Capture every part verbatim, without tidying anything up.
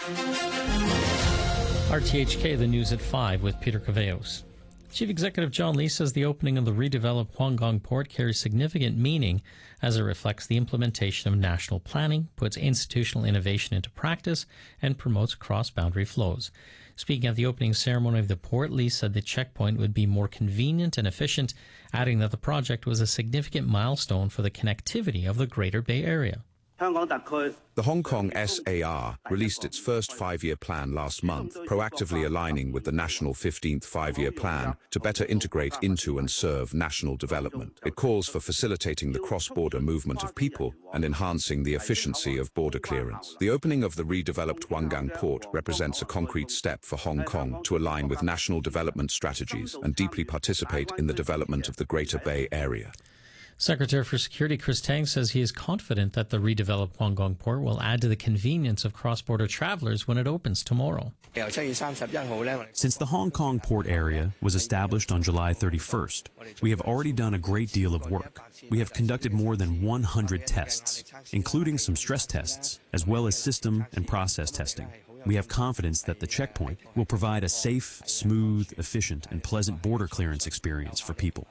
R T H K, the news at five with Peter Caveos. Chief Executive John Lee says the opening of the redeveloped Huanggang port carries significant meaning as it reflects the implementation of national planning, puts institutional innovation into practice, and promotes cross-boundary flows. Speaking at the opening ceremony of the port, Lee said the checkpoint would be more convenient and efficient, adding that the project was a significant milestone for the connectivity of the Greater Bay Area. The Hong Kong S A R released its first five-year plan last month, proactively aligning with the national fifteenth five-year plan to better integrate into and serve national development. It calls for facilitating the cross-border movement of people and enhancing the efficiency of border clearance. The opening of the redeveloped Huanggang port represents a concrete step for Hong Kong to align with national development strategies and deeply participate in the development of the Greater Bay Area. Secretary for Security Chris Tang says he is confident that the redeveloped Huanggang port will add to the convenience of cross-border travelers when it opens tomorrow. Since the Hong Kong port area was established on July thirty-first, we have already done a great deal of work. We have conducted more than one hundred tests, including some stress tests, as well as system and process testing. We have confidence that the checkpoint will provide a safe, smooth, efficient, and pleasant border clearance experience for people.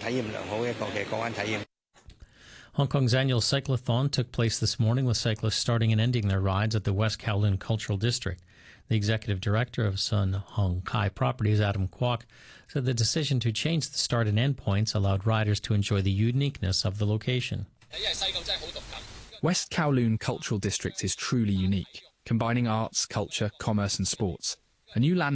Hong Kong's annual cyclothon took place this morning with cyclists starting and ending their rides at the West Kowloon Cultural District. The executive director of Sun Hung Kai Properties, Adam Kwok, said the decision to change the start and end points allowed riders to enjoy the uniqueness of the location. West Kowloon Cultural District is truly unique, combining arts, culture, commerce and sports. A new land